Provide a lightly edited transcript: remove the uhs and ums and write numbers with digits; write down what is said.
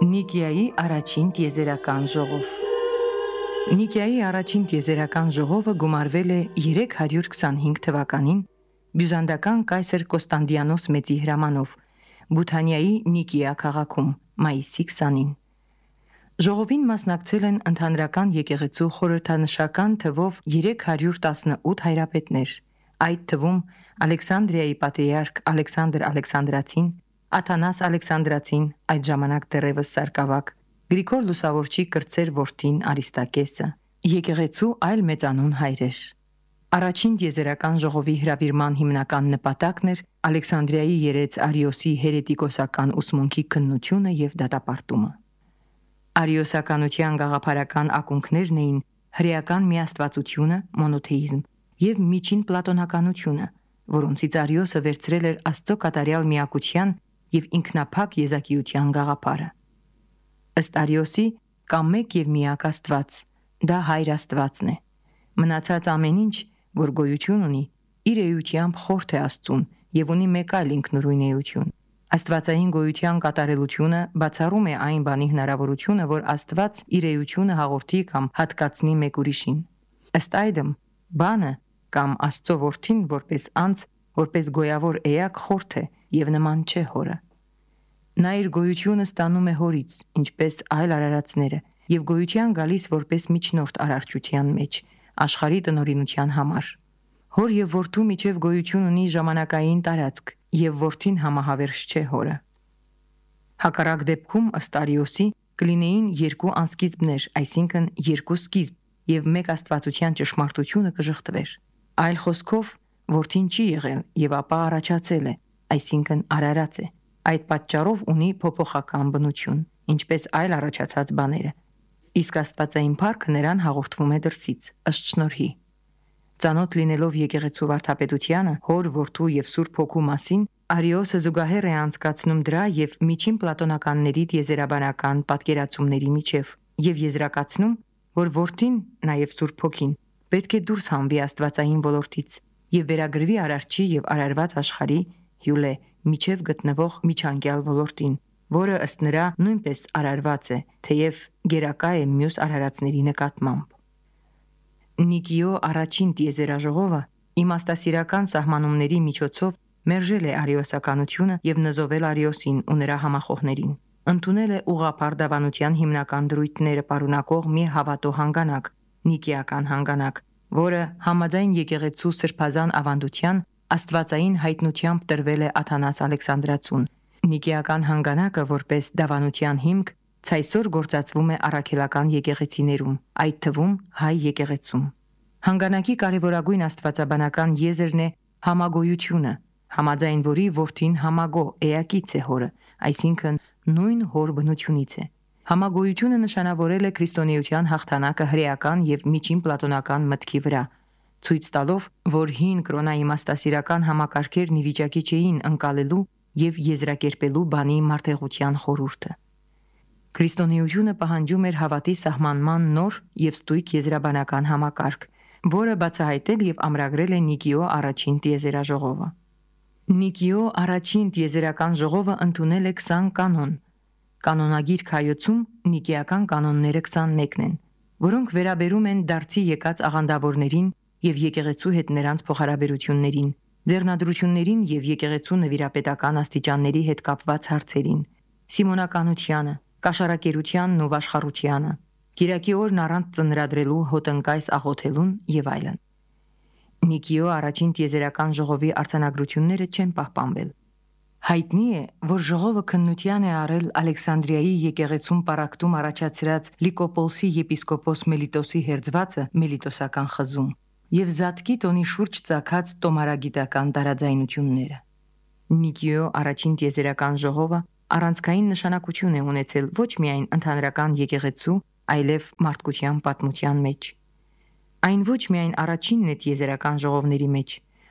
Նիկիայի առաջին տիեզերական ժողով։ Նիկիայի առաջին տիեզերական ժողովը գումարվել է 325 թվականին բյուզանդական կայսր Կոստանդիանոս մեծի հրամանով Բութանիայի Նիկիա քաղաքում մայիսի 20-ին։ Ժողովին մասնակցել են ընդհանրական եկեղեցու խորհրդանշական թվով 318 հայրապետներ, այդ թվում Ալեքսանդրիայի պատրիարք Ալեքսանդր Ալեքսանդրացին, Աթանաս Ալեքսանդրացին, այդ ժամանակ դեռևս սարկավակ, Գրիգոր Լուսավորչի կրտսեր որդին Արիստակեսը, եկեղեցու այլ մեծանուն հայրեր։ Առաջին տիեզերական ժողովի հրավիրման հիմնական նպատակն էր Ալեքսանդրիայի երեց Արիոսի հերետիկոսական ուսմունքի քննությունը եւ դատապարտումը։ Արիոսականության գաղափարական ակունքներն էին հրեական միաստվածությունը, մոնոթեիզմ եւ միջին պլատոնականությունը, որոնցից Արիոսը վերցրել էր Աստծո կատարյալ միակության եւ ինքնափակ եզակիության գաղափարը։ Ըստ Արիոսի կա մեկ եւ միակ Աստված, դա Հայր Աստվածն է։ Մնացած ամեն ինչ, որ գոյություն ունի, իր էությամբ խորթ է Աստծուն եւ ունի մեկ այլ ինքնուրույն էություն։ Աստվածային գոյության կատարելությունը բացառում է այն բանի հնարավորությունը, որ Աստված իր էությունը հաղորդի կամ հատկացնի մեկ ուրիշին։ Ըստ այդմ, բանը կամ Աստծո որդին որպես անձ, որպես գոյավոր էակ խորթ է եւ նման չէ հորը։ Նա իր գոյությունը ստանում է հորից, ինչպես այլ արարածները, եւ գոյության գալիս որպես միջնորդ արարչության մեջ, աշխարհի տնօրինության համար։ Հոր եւ որդու միջև գոյություն ունի ժամանակային տարածք, եւ որդին համահավերժ չէ հորը։ Հակառակ դեպքում ըստ Արիոսի կլինեին երկու անսկիզբներ, այսինքն երկու սկիզբ, եւ մեկ աստվածության ճշմարտությունը կժխտվեր։ Այլ խոսքով, որդին չի եղել եւ ապա առաջացել է, այսինքն արարած է։ Այդ պատճառով ունի փոփոխական բնություն, ինչպես այլ առաջացած բաները։ Իսկ աստվածային փառքը նրան հաղորդվում է դրսից, ըստ շնորհի։ Ծանոթ լինելով եկեղեցու վարդապետությանը, հոր, որդու եւ Սուրբ Հոգու մասին, Արիոսը զուգահեռ է անցկացնում դրա եւ միջին պլատոնականների տիեզերաբանական պատկերացումների միջև եւ եզրակացնում, որ որդին, նաեւ Սուրբ Հոգին, պետք է դուրս հանվի աստվածային ոլորտից եւ վերագրվի արարչի եւ արարված աշխարհի հյուլե միջև գտնվող միջանկյալ ոլորտին, որը ըստ նրա նույնպես արարված է, թեև գերակա է մյուս արարածների նկատմամբ։ Նիկիո առաջին տիեզերաժողովը իմաստասիրական սահմանումների միջոցով մերժել է արիոսականությունը եւ նզովել Արիոսին ու նրա համախոհներին։ Ընդունել է ուղղափառ դավանության հիմնական դրույթները պարունակող մի հավատո հանգանակ, նիկիական հանգանակ, որը համաձայն եկեղեցու սրբազան ավանդության աստվածային հայտնությամբ տրվել է Աթանաս Ալեքսանդրացուն։ Նիկիական հանգանակը որպես դավանության հիմք ցայսօր գործածվում է առաքելական եկեղեցիներում, այդ թվում հայ եկեղեցում։ Հանգանակի կարևորագույն աստվածաբանական եզրն է համագոյությունը, համաձայն որի որդին համագո էակից է հորը, այսինքն նույն հոր բնությունից է։ Համագոյությունը նշանավորել է քրիստոնեության հաղթանակը հրեական եւ միջին պլատոնական մտքի վրա, ցույց տալով, որ հին կրոնաիմաստասիրական համակարգերն ի վիճակի չէին ընկալելու եւ եզրակերպելու բանի մարդեղության խորհուրդը։ Քրիստոնեությունը պահանջում էր հավատի սահմանման նոր եւ ստույգ եզրաբանական համակարգ, որը բացահայտել եւ ամրագրել է Նիկիո առաջին տիեզերաժողովը։ Նիկիո առաջին տիեզերական ժողովը ընդունել է 20 կանոն։ Կանոնագիր կայոցում նիկիական կանոնները 21-ն են, որոնք վերաբերում են դարձի եկած աղանդավորներին եւ եկեղեցու հետ նրանց փոխհարաբերություններին, ձեռնադրություններին եւ եկեղեցու նվիրապետական աստիճանների հետ կապված հարցերին, սիմոնականությանը, կաշառակերությանն ու վաշխառությանը, Կիրակի օրն առանց ծնրադրելու հոտնկայս աղոթելուն եւ այլն։ Նիկիո առաջին տիեզերական ժողովի արձանագրությունները չեն պահպանվել։ Հայտնի է, որ ժողովը քննության է առել Ալեքսանդրիայի եկեղեցում պառակտում առաջացրած Լիկոպոլսի եպիսկոպոս Մելիտոսի հերձվածը Մելիտոսական խզում եւ Զատկի տոնի շուրջ ծագած տոմարագիտական տարաձայնությունները։ Նիկիո առաջին տիեզերական ժողովը առանցքային նշանակություն է ունեցել ոչ միայն ընդհանրական եկեղեցու, այլև մարդկության պատմության մեջ։ Այն ոչ միայն առաջինն է տիեզերական ժողովների մեջ,